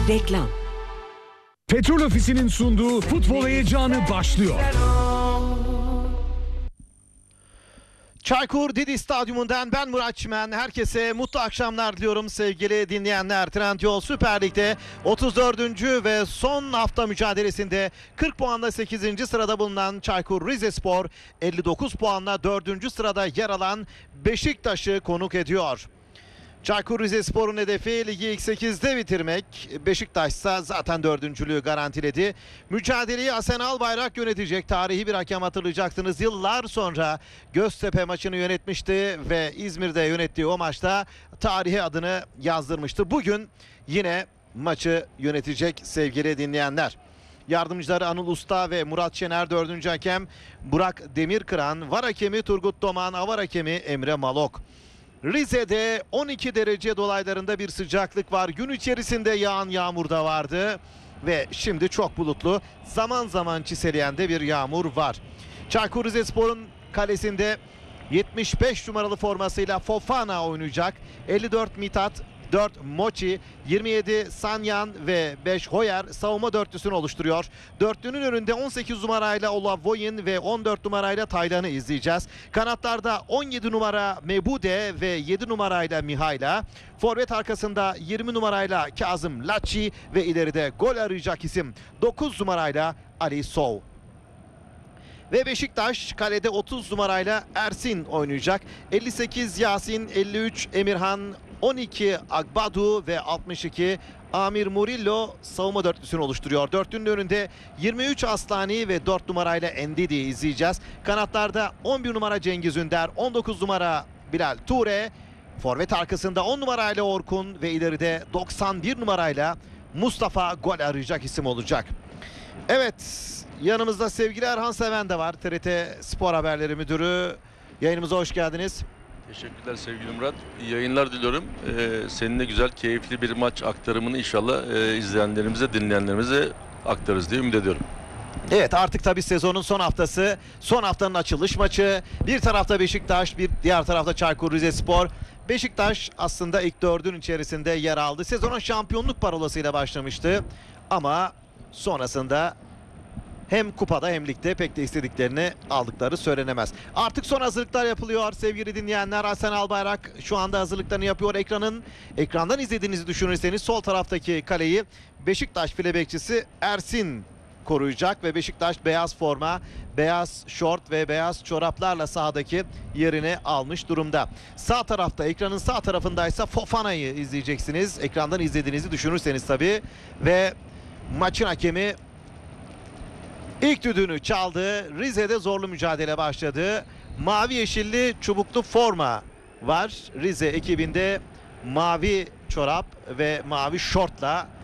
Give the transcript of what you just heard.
Reklam. Petrol Ofisi'nin sunduğu futbol heyecanı başlıyor. Çaykur Didi Stadyumundan ben Murat Çimen. Herkese mutlu akşamlar diliyorum sevgili dinleyenler. Trendyol Süper Lig'de 34. ve son hafta mücadelesinde 40 puanla 8. sırada bulunan Çaykur Rizespor 59 puanla 4. sırada yer alan Beşiktaş'ı konuk ediyor. Çaykur Rizespor'un hedefi ligi ilk 8'de bitirmek. Beşiktaş ise zaten dördüncülüğü garantiledi. Mücadeleyi Hasan Albayrak yönetecek. Tarihi bir hakem, hatırlayacaksınız. Yıllar sonra Göztepe maçını yönetmişti ve İzmir'de yönettiği o maçta tarihe adını yazdırmıştı. Bugün yine maçı yönetecek sevgili dinleyenler. Yardımcıları Anıl Usta ve Murat Şener, dördüncü hakem Burak Demirkıran, var hakemi Turgut Doman, avar hakemi Emre Malok. Rize'de 12 derece dolaylarında bir sıcaklık var. Gün içerisinde yağan yağmur da vardı ve şimdi çok bulutlu, zaman zaman çiseleyen de bir yağmur var. Çaykur Rizespor'un kalesinde 75 numaralı formasıyla Fofana oynayacak. 54 Mithat, 4 Mochi, 27 Sanyan ve 5 Hoyer savunma dörtlüsünü oluşturuyor. Dörtlünün önünde 18 numarayla Olavoyin ve 14 numarayla Taylan'ı izleyeceğiz. Kanatlarda 17 numara Mebude ve 7 numarayla Mihayla. Forvet arkasında 20 numarayla Kazım Laçi ve ileride gol arayacak isim 9 numarayla Ali Sov. Ve Beşiktaş kalede 30 numarayla Ersin oynayacak. 58 Yasin, 53 Emirhan, 12 Agbadu ve 62 Amir Murillo savunma dörtlüsünü oluşturuyor. Dörtlünün önünde 23 Aslani ve 4 numarayla Endidi'yi izleyeceğiz. Kanatlarda 11 numara Cengiz Ünder, 19 numara Bilal Ture. Forvet arkasında 10 numarayla Orkun ve ileride 91 numarayla Mustafa gol arayacak isim olacak. Evet, yanımızda sevgili Erhan Seven de var. TRT Spor Haberleri Müdürü. Yayınımıza hoş geldiniz. Teşekkürler sevgili Murat. İyi yayınlar diliyorum. Seninle güzel, keyifli bir maç aktarımını inşallah izleyenlerimize, dinleyenlerimize aktarırız diye ümit ediyorum. Evet, artık tabii sezonun son haftası. Son haftanın açılış maçı. Bir tarafta Beşiktaş, bir diğer tarafta Çaykur Rizespor. Beşiktaş aslında ilk dördün içerisinde yer aldı. Sezona şampiyonluk parolasıyla başlamıştı. Ama sonrasında hem kupada hem ligde pek de istediklerini aldıkları söylenemez. Artık son hazırlıklar yapılıyor sevgili dinleyenler. Hasan Albayrak şu anda hazırlıklarını yapıyor. Ekrandan izlediğinizi düşünürseniz sol taraftaki kaleyi Beşiktaş file bekçisi Ersin koruyacak ve Beşiktaş beyaz forma, beyaz şort ve beyaz çoraplarla sahadaki yerini almış durumda. Sağ tarafta, ekranın sağ tarafındaysa Fofana'yı izleyeceksiniz. Ekrandan izlediğinizi düşünürseniz tabii. Ve maçın hakemi İlk düdüğünü çaldı. Rize'de zorlu mücadele başladı. Mavi yeşilli çubuklu forma var. Rize ekibinde mavi çorap ve mavi şortla